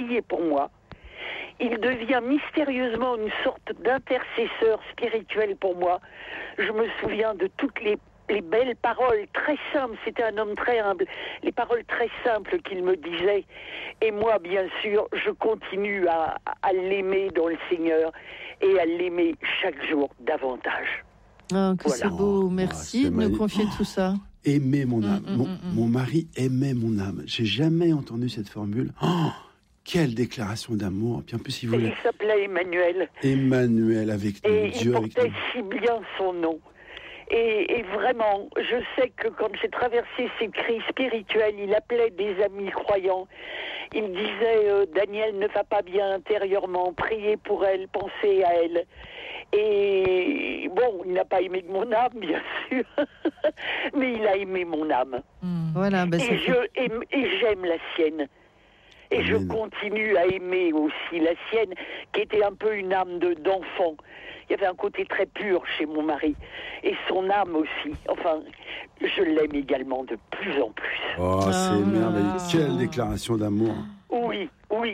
prier pour moi. Il devient mystérieusement une sorte d'intercesseur spirituel pour moi. Je me souviens de toutes les belles paroles très simples, c'était un homme très humble, les paroles très simples qu'il me disait. Et moi, bien sûr, je continue à l'aimer dans le Seigneur et à l'aimer chaque jour davantage. Ah, que voilà. C'est beau, merci de nous confier tout ça. Aimer mon âme. Mon mari aimait mon âme. J'ai jamais entendu cette formule. Oh, quelle déclaration d'amour. Puis en plus, il s'appelait Emmanuel. Emmanuel avec nous, et Dieu avec nous. Il portait si bien son nom. Et vraiment, je sais que quand j'ai traversé ces crises spirituelles, il appelait des amis croyants. Il disait Daniel ne va pas bien intérieurement, priez pour elle, pensez à elle. Et bon, il n'a pas aimé mon âme, bien sûr, mais il a aimé mon âme. Voilà, et j'aime la sienne. Et je continue à aimer aussi la sienne, qui était un peu une âme d'enfant. Il y avait un côté très pur chez mon mari. Et son âme aussi. Enfin, je l'aime également de plus en plus. Oh, c'est merveilleux. Quelle déclaration d'amour. Oui.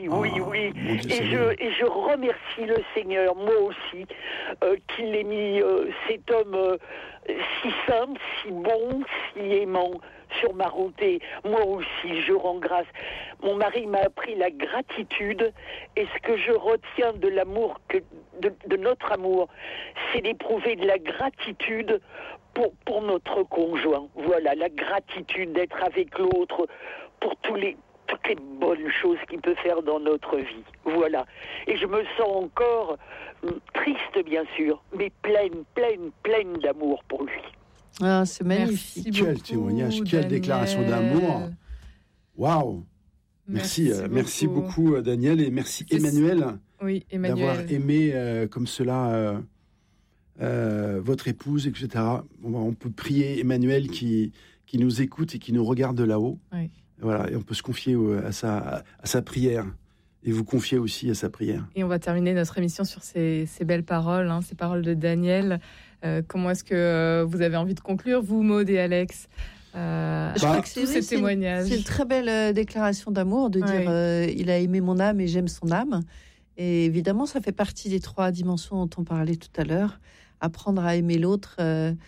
Et je remercie le Seigneur, moi aussi, qu'il ait mis cet homme si simple, si bon, si aimant sur ma route. Et moi aussi, je rends grâce. Mon mari m'a appris la gratitude, et ce que je retiens de l'amour, de notre amour, c'est d'éprouver de la gratitude pour notre conjoint. Voilà, la gratitude d'être avec l'autre pour toutes les bonnes choses qu'il peut faire dans notre vie. Voilà. Et je me sens encore triste, bien sûr, mais pleine d'amour pour lui. Ah, c'est magnifique. Quel témoignage, quelle déclaration d'amour. Waouh. Merci beaucoup, Daniel, et merci Emmanuel, Emmanuel, d'avoir aimé comme cela votre épouse, etc. On peut prier Emmanuel qui nous écoute et qui nous regarde de là-haut. Oui. Voilà, et on peut se confier à sa prière, et vous confier aussi à sa prière. Et on va terminer notre émission sur ces belles paroles, ces paroles de Daniel. Comment est-ce que vous avez envie de conclure, vous, Maud et Alex, je crois que tous ces témoignages. C'est une très belle déclaration d'amour de dire il a aimé mon âme et j'aime son âme. Et évidemment, ça fait partie des 3 dimensions dont on parlait tout à l'heure. Apprendre à aimer l'autre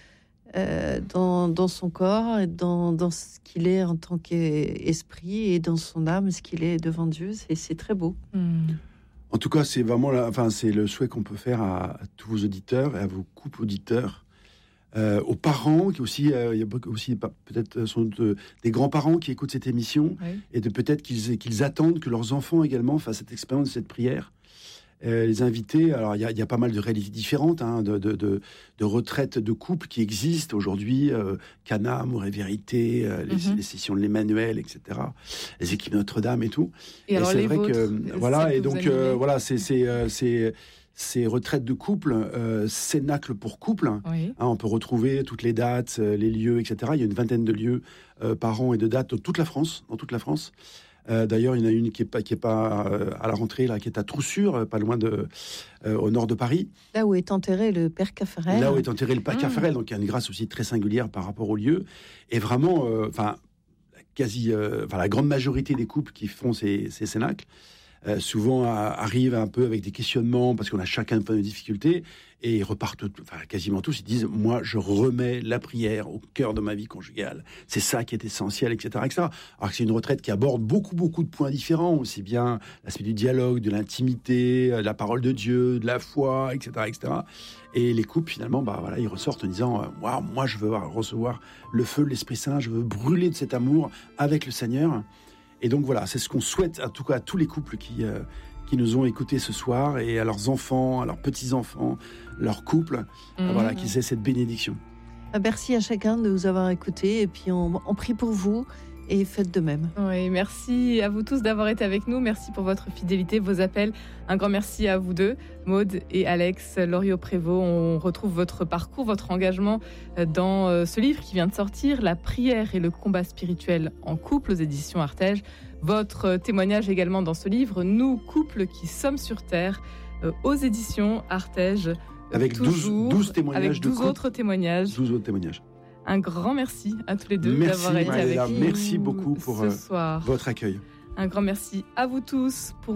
dans son corps, dans ce qu'il est en tant qu'esprit, et dans son âme, ce qu'il est devant Dieu. C'est très beau. En tout cas, c'est vraiment c'est le souhait qu'on peut faire à tous vos auditeurs et à vos couples auditeurs, aux parents qui aussi, il y a aussi peut-être des grands-parents qui écoutent cette émission, et peut-être qu'ils attendent que leurs enfants également fassent cette expérience de cette prière. Les invités, alors il y a pas mal de réalités différentes, de retraites de couples qui existent aujourd'hui, Cana, Amour et Vérité, les sessions de l'Emmanuel, etc., les équipes Notre-Dame et tout. Et alors c'est les vrai vôtres, que voilà, et donc voilà, ces retraites de couple, cénacle pour couple. On peut retrouver toutes les dates, les lieux, etc. Il y a une 20aine de lieux par an et de dates dans toute la France. D'ailleurs, il y en a une qui est pas à la rentrée, là, qui est à Troussure, pas loin au nord de Paris. Là où est enterré le père Caffarel. Donc il y a une grâce aussi très singulière par rapport au lieu. Et vraiment, la grande majorité des couples qui font ces cénacles, souvent arrivent un peu avec des questionnements parce qu'on a chacun de difficultés, et ils repartent, quasiment tous, ils disent, moi je remets la prière au cœur de ma vie conjugale, c'est ça qui est essentiel, etc. Alors que c'est une retraite qui aborde beaucoup de points différents, aussi bien l'aspect du dialogue, de l'intimité, la parole de Dieu, de la foi, etc. Et les couples, finalement, ils ressortent en disant, moi je veux recevoir le feu de l'Esprit Saint, je veux brûler de cet amour avec le Seigneur. Et donc voilà, c'est ce qu'on souhaite en tout cas à tous les couples qui nous ont écoutés ce soir, et à leurs enfants, à leurs petits-enfants, leurs couples, qu'ils aient cette bénédiction. Merci à chacun de nous avoir écoutés, et puis on prie pour vous, et faites de même. Oui, merci à vous tous d'avoir été avec nous. Merci pour votre fidélité, vos appels. Un grand merci à vous deux, Maud et Alex Loriot-Prévost. On retrouve votre parcours, votre engagement dans ce livre qui vient de sortir, La prière et le combat spirituel en couple, aux éditions Artege. Votre témoignage également dans ce livre, Nous, couples qui sommes sur terre, aux éditions Artege. Avec 12 témoignages, avec 12 autres témoignages. 12 autres témoignages. Un grand merci à tous les deux d'avoir été avec nous. Merci beaucoup pour ce soir. Votre accueil. Un grand merci à vous tous pour